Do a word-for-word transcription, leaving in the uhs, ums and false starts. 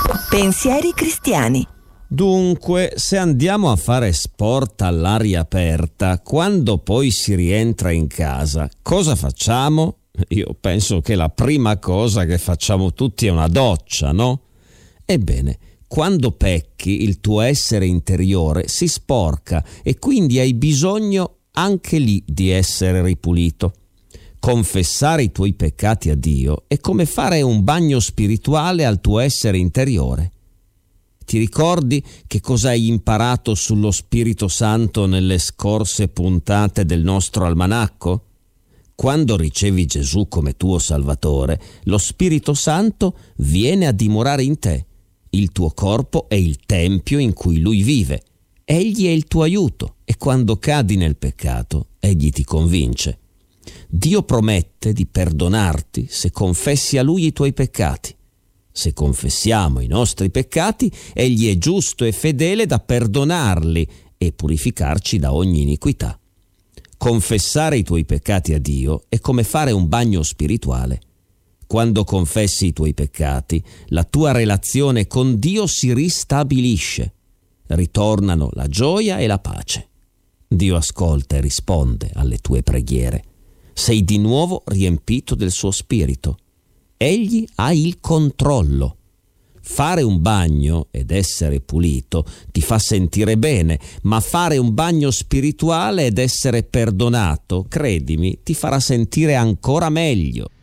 Pensieri cristiani. Dunque, se andiamo a fare sport all'aria aperta, quando poi si rientra in casa, cosa facciamo? Io penso che la prima cosa che facciamo tutti è una doccia, no? Ebbene, quando pecchi, il tuo essere interiore si sporca e quindi hai bisogno anche lì di essere ripulito. Confessare i tuoi peccati a Dio è come fare un bagno spirituale al tuo essere interiore. Ti ricordi che cosa hai imparato sullo Spirito Santo nelle scorse puntate del nostro almanacco? Quando ricevi Gesù come tuo Salvatore, lo Spirito Santo viene a dimorare in te. Il tuo corpo è il tempio in cui Lui vive. Egli è il tuo aiuto e quando cadi nel peccato, Egli ti convince. Dio promette di perdonarti se confessi a Lui i tuoi peccati. Se confessiamo i nostri peccati, Egli è giusto e fedele da perdonarli e purificarci da ogni iniquità. Confessare i tuoi peccati a Dio è come fare un bagno spirituale. Quando confessi i tuoi peccati, la tua relazione con Dio si ristabilisce. Ritornano la gioia e la pace. Dio ascolta e risponde alle tue preghiere. Sei di nuovo riempito del suo spirito. Egli ha il controllo. Fare un bagno ed essere pulito ti fa sentire bene, ma fare un bagno spirituale ed essere perdonato, credimi, ti farà sentire ancora meglio.